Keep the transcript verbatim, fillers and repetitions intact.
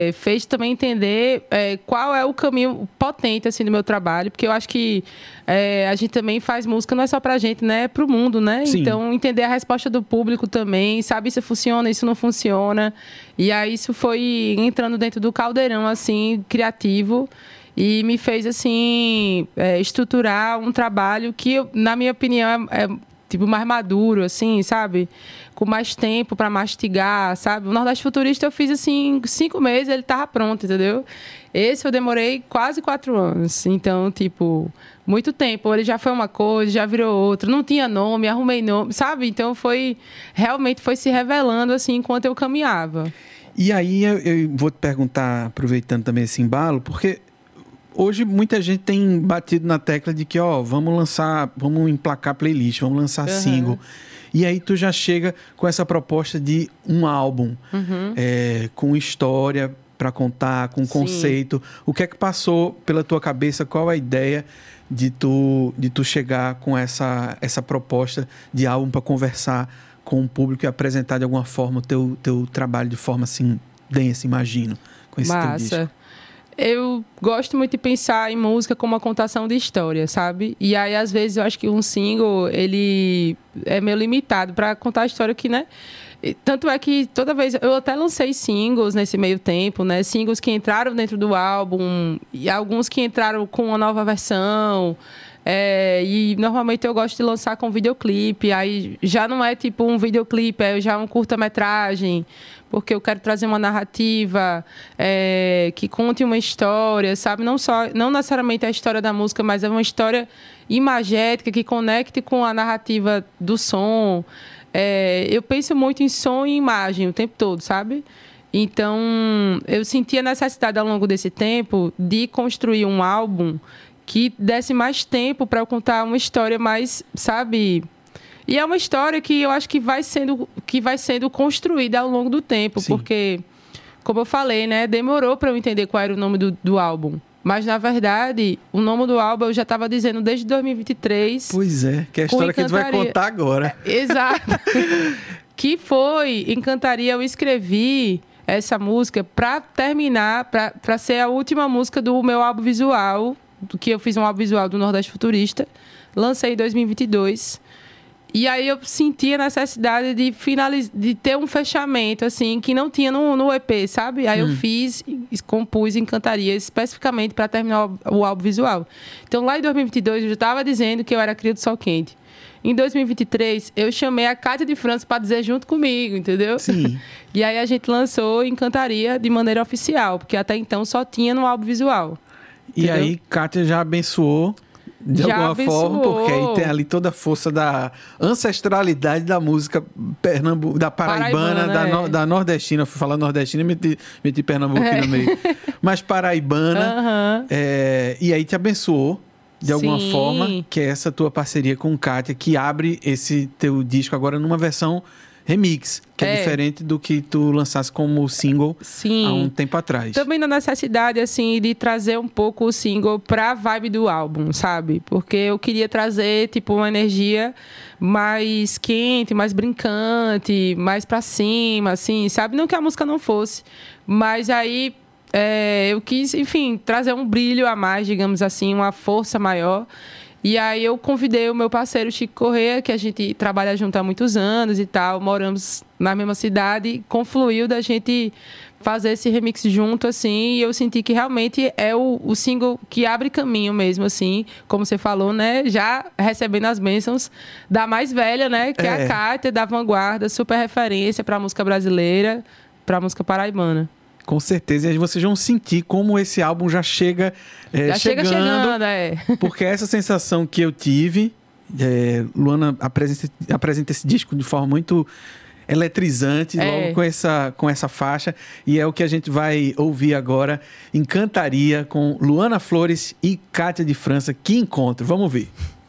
fez também entender é, qual é o caminho potente assim, do meu trabalho, porque eu acho que é, a gente também faz música não é só pra gente, né? É pro mundo, né? Sim. Então, entender a resposta do público também, sabe se funciona, isso não funciona. E aí, isso foi entrando dentro do caldeirão, assim, criativo, e me fez, assim, é, estruturar um trabalho que, na minha opinião, é, é tipo, mais maduro, assim, sabe? Com mais tempo para mastigar, sabe? O Nordeste Futurista eu fiz, assim, cinco meses, ele tava pronto, entendeu? Esse eu demorei quase quatro anos. Então, tipo, muito tempo. Ele já foi uma coisa, já virou outra. Não tinha nome, arrumei nome, sabe? Então, foi... Realmente foi se revelando, assim, enquanto eu caminhava. E aí, eu, eu vou te perguntar, aproveitando também esse embalo, porque... Hoje, muita gente tem batido na tecla de que, ó, vamos lançar, vamos emplacar playlist, vamos lançar uhum. single. E aí tu já chega com essa proposta de um álbum, uhum. é, com história para contar, com Sim. conceito. O que é que passou pela tua cabeça? Qual a ideia de tu, de tu chegar com essa, essa proposta de álbum para conversar com o público e apresentar de alguma forma o teu, teu trabalho de forma assim densa, imagino, com esse Massa. teu disco? Eu gosto muito de pensar em música como uma contação de história, sabe? E aí, às vezes, eu acho que um single, ele é meio limitado para contar a história que, né? Tanto é que toda vez... Eu até lancei singles nesse meio tempo, né? Singles que entraram dentro do álbum e alguns que entraram com uma nova versão. É, e normalmente eu gosto de lançar com videoclipe. Aí já não é tipo um videoclipe, é já um curta-metragem, porque eu quero trazer uma narrativa é, que conte uma história, sabe? Não só, não necessariamente a história da música, mas é uma história imagética que conecte com a narrativa do som. É, eu penso muito em som e imagem o tempo todo, sabe? Então, eu senti a necessidade ao longo desse tempo de construir um álbum que desse mais tempo para eu contar uma história mais, sabe? E é uma história que eu acho que vai sendo, que vai sendo construída ao longo do tempo. Sim. Porque, como eu falei, né? Demorou para eu entender qual era o nome do, do álbum. Mas, na verdade, o nome do álbum eu já estava dizendo desde dois mil e vinte e três. Pois é, que é a história que a gente vai contar agora. É, exato. Que foi Encantaria. Eu escrevi essa música para terminar, para ser a última música do meu álbum visual, do que eu fiz um álbum visual do Nordeste Futurista. Lancei em dois mil e vinte e dois. E aí eu senti a necessidade de, finaliz... de ter um fechamento, assim, que não tinha no, no E P, sabe? Aí hum. eu fiz, compus Encantaria especificamente para terminar o, o álbum visual. Então, lá em dois mil e vinte e dois, eu já estava dizendo que eu era cria do Sol Quente. Em dois mil e vinte e três, eu chamei a Cátia de França para dizer junto comigo, entendeu? Sim. E aí a gente lançou Encantaria de maneira oficial, porque até então só tinha no álbum visual. E entendeu? Aí, Cátia já abençoou de já alguma abençoou. forma, porque aí tem ali toda a força da ancestralidade da música pernambu... da paraibana, paraibana da, é. no... da nordestina. Eu fui falar nordestina e meti, meti Pernambuco é. no meio. Mas paraibana. Uhum. É... E aí te abençoou de alguma Sim. forma, que é essa tua parceria com Cátia, que abre esse teu disco agora numa versão remix, que é, é diferente do que tu lançasse como single Sim. há um tempo atrás. Também na necessidade, assim, de trazer um pouco o single pra vibe do álbum, sabe? Porque eu queria trazer, tipo, uma energia mais quente, mais brincante, mais pra cima, assim, sabe? Não que a música não fosse, mas aí é, eu quis, enfim, trazer um brilho a mais, digamos assim, uma força maior. E aí eu convidei o meu parceiro Chico Corrêa, que a gente trabalha junto há muitos anos e tal, moramos na mesma cidade, confluiu da gente fazer esse remix junto, assim, e eu senti que realmente é o, o single que abre caminho mesmo, assim, como você falou, né, já recebendo as bênçãos da mais velha, né, que é, é a Cátia, da vanguarda, super referência para a música brasileira, para a música paraibana. Com certeza, e aí vocês vão sentir como esse álbum já chega é, já chegando, chega chegando, é. Porque essa sensação que eu tive, é, Luana apresenta, apresenta esse disco de forma muito eletrizante, é. logo com essa, com essa faixa, e é o que a gente vai ouvir agora, Encantaria, com Luana Flores e Cátia de França. Que encontro, vamos ver.